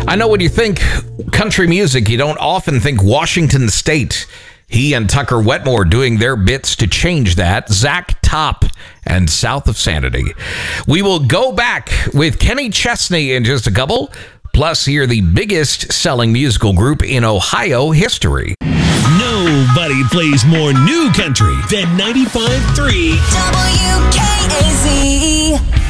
I know when you think country music, you don't often think Washington State. He and Tucker Wetmore doing their bits to change that. Zach Top and South of Sanity. We will go back with Kenny Chesney in just a couple. Plus, hear the biggest selling musical group in Ohio history. Nobody plays more new country than 95.3 WKAZ.